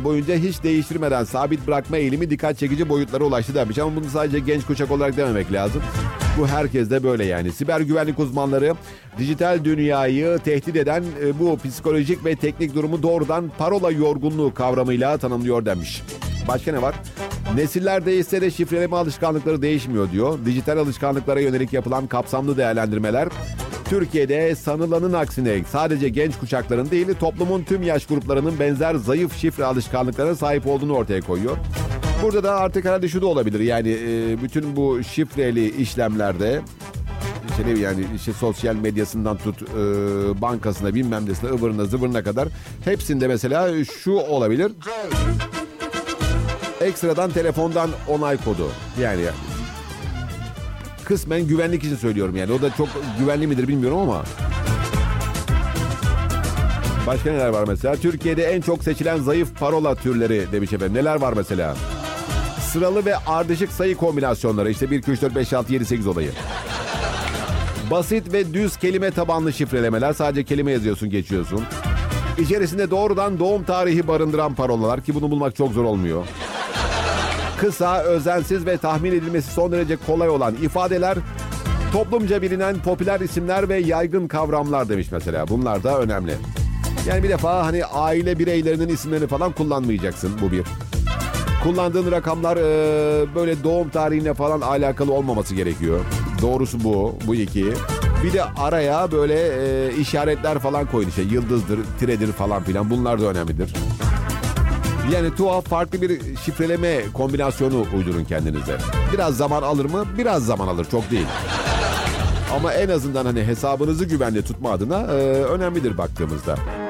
boyunca hiç değiştirmeden sabit bırakma eğilimi dikkat çekici boyutlara ulaştı demiş. Ama bunu sadece genç kuşak olarak dememek lazım. Bu herkes de böyle yani. Siber güvenlik uzmanları dijital dünyayı tehdit eden bu psikolojik ve teknik durumu doğrudan parola yorgunluğu kavramıyla tanımlıyor demiş. Başka ne var? Nesiller değişse de şifreleme alışkanlıkları değişmiyor diyor. Dijital alışkanlıklara yönelik yapılan kapsamlı değerlendirmeler Türkiye'de sanılanın aksine sadece genç kuşakların değil, toplumun tüm yaş gruplarının benzer zayıf şifre alışkanlıklarına sahip olduğunu ortaya koyuyor. Burada da artık herhalde şu da olabilir. Yani bütün bu şifreli işlemlerde işte sosyal medyasından tut bankasına bilmem nesine ıvırına zıvırına kadar hepsinde mesela şu olabilir. Ekstradan telefondan onay kodu. Yani kısmen güvenlik için söylüyorum yani. O da çok güvenli midir bilmiyorum ama. Başka neler var mesela? Türkiye'de en çok seçilen zayıf parola türleri demiş efendim. Neler var mesela? Sıralı ve ardışık sayı kombinasyonları. İşte 1, 2, 3, 4, 5, 6, 7, 8 olayı. Basit ve düz kelime tabanlı şifrelemeler. Sadece kelime yazıyorsun, geçiyorsun. İçerisinde doğrudan doğum tarihi barındıran parolalar ki bunu bulmak çok zor olmuyor. Kısa, özensiz ve tahmin edilmesi son derece kolay olan ifadeler, toplumca bilinen popüler isimler ve yaygın kavramlar demiş mesela. Bunlar da önemli. Yani bir defa hani aile bireylerinin isimlerini falan kullanmayacaksın, bu bir. Kullandığın rakamlar böyle doğum tarihine falan alakalı olmaması gerekiyor. Doğrusu bu iki. Bir de araya böyle işaretler falan koyun işte. Yıldızdır, tiredir falan filan. Bunlar da önemlidir. Yani tuhaf farklı bir şifreleme kombinasyonu uydurun kendinize. Biraz zaman alır mı? Biraz zaman alır. Çok değil. Ama en azından hani hesabınızı güvenli tutma adına önemlidir baktığımızda.